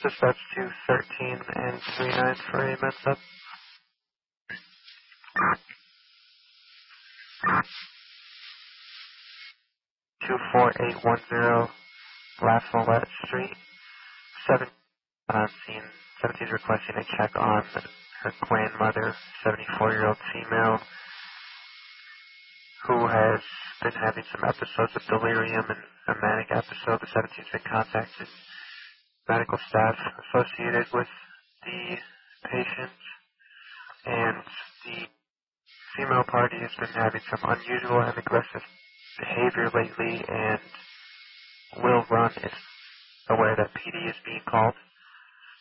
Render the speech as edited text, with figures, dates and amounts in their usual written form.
Dispatch 213 and 39 for a med-sub. 24810 Lafayette Street. 7 on scene. 17 is requesting a check on her grandmother, 74-year-old female, who has been having some episodes of delirium and a manic episode. The 17's been contacted medical staff associated with the patient, and the female party has been having some unusual and aggressive behavior lately, and will run is aware that PD is being called.